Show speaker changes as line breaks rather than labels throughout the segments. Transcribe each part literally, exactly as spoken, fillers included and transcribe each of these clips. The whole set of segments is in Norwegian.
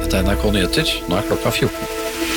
Dette er N R K Nyheter, nå er klokka fjorten.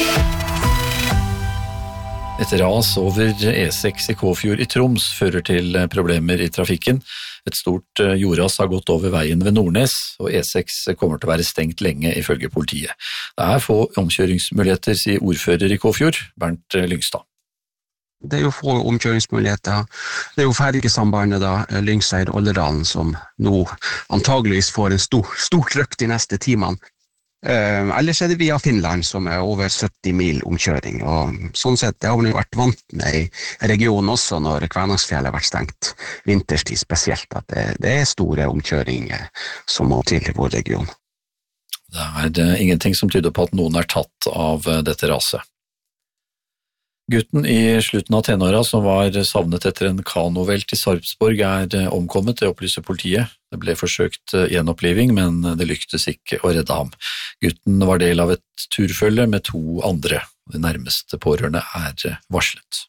Et ras over E seks i Kåfjord i Troms fører til problemer i trafikken. Et stort jordras har gått over veien ved Nordnes, og E seks kommer til å være stengt lenge ifølge politiet. Det er få omkjøringsmuligheter, sier ordfører i Kåfjord, Bernt Lyngstad.
Det er jo få omkjøringsmuligheter. Det er jo fergesambandet da, Lyngseid-Olderdalen, som nå antageligvis får en stor, stor trøkk de neste timene. Uh, ellers er det via Finland, som er over sytti mil omkjøring, og sånn sett det har vi vært vant med i regionen også når Kvænangsfjellet har vært stengt vinterstid spesielt, at det, det er store omkjøringer som må til i vår region.
Det er ingenting som tyder på at noen er tatt av dette raset. Gutten i slutten av tenåra som var savnet etter en kanovelt i Sarpsborg er omkommet, det opplyser politiet. Det ble forsøkt gjenoppliving, men det lyktes ikke å redde ham. Gutten var del av et turfølge med to andre. De nærmeste pårørende er varslet.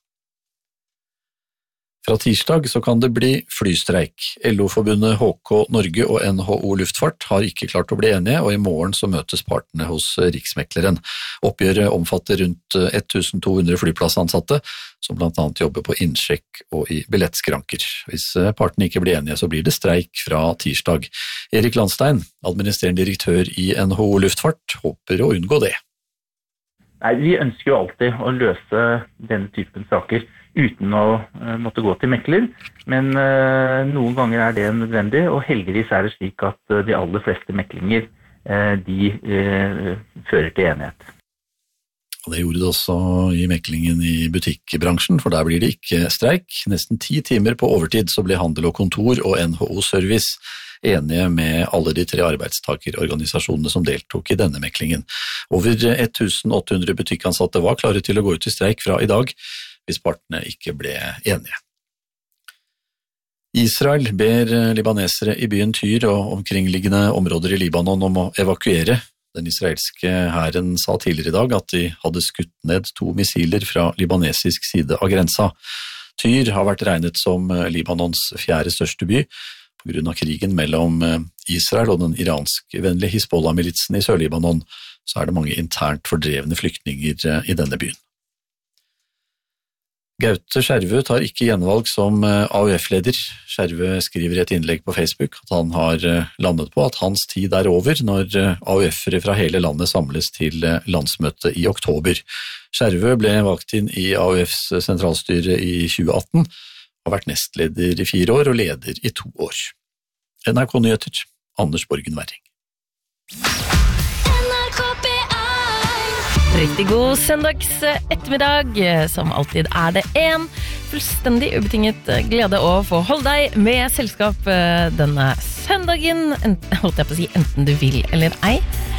Fra tirsdag så kan det bli flystreik. L O-forbundet H K Norge og N H O Luftfart har ikke klart å bli enige, og i morgen så møtes partene hos Riksmekleren. Oppgjøret omfatter rundt tolv hundre flyplassansatte, som blant annet jobber på innsjekk og i billettskranker. Hvis partene ikke blir enige, så blir det streik fra tirsdag. Erik Landstein, administrerende direktør i N H O Luftfart, håper å unngå det.
Nei, vi ønsker jo alltid å løse denne typen saker uten å uh, måtte gå til mekler, men uh, noen ganger er det nødvendig, og heldigvis er det slik at uh, de aller fleste meklinger uh, de uh, fører til enighet.
Og det gjorde det også i meklingen i butikkbransjen, for der blir det ikke streik. Nesten ti timer på overtid så ble Handel og Kontor og N H O Service enige med alle de tre arbeidstakerorganisasjonene som deltok i denne meklingen. Over åtte hundre butikkansatte var klare til å gå ut i streik fra i dag, hvis partene ikke ble enige. Israel ber libanesere i byen Tyr og omkringliggende områder i Libanon om å evakuere. Den israelske hæren sa tidligere i dag at de hadde skutt ned to missiler fra libanesisk side av grensa. Tyr har vært regnet som Libanons fjerde største by, på grunn av krigen mellom Israel og den iransk-vennlige Hizbollah-militsen i Sør-Libanon, så er det mange internt fordrevne flyktninger i denne byen. Gaute Skjervø tar ikke gjenvalg som A U F-leder. Skjervø skriver i et innlegg på Facebook at han har landet på at hans tid er over når A U F-ere fra hele landet samles til landsmøte i oktober. Skjervø ble valgt inn i A U Fs sentralstyre i tjue atten, har vært nestleder i fire år og leder i to år. N R K Nyheter, Anders Borgen Werring.
Riktig god søndags ettermiddag, som alltid er det en fullstendig ubetinget glede å få holde deg med selskap denne søndagen, enten, holdt jeg på å si, enten du vil eller ei.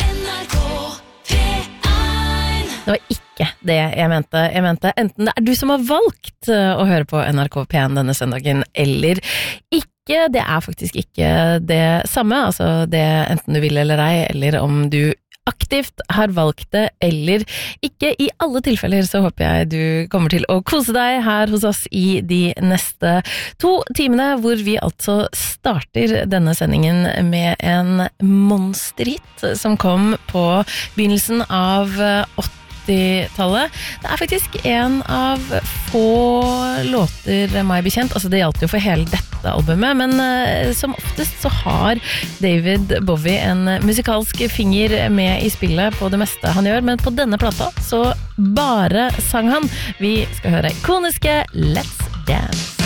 Det var ikke det jeg mente. Jeg mente enten det er du som har valgt å høre på N R K P en denne søndagen, eller ikke. Det er faktisk ikke det samme, altså det enten du vil eller ei, eller om du aktivt har valgt det eller ikke. I alle tilfeller så håper jeg du kommer til å kose deg her hos oss i de neste to timene, hvor vi altså starter denne sendingen med en monsterhit som kom på begynnelsen av åttitallet. Det er faktisk en av få låter meg bekjent, altså det gjaldt jo for hele dette albumet, men uh, som oftest så har David Bowie en musikalsk finger med i spillet på det meste han gjør, men på denne plata så bare sang han. Vi skal høre ikoniske Let's Dance.